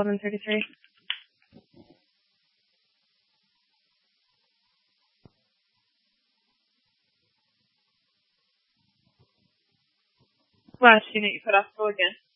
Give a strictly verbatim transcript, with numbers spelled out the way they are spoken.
eleven thirty-three. Well, she need to put off go again.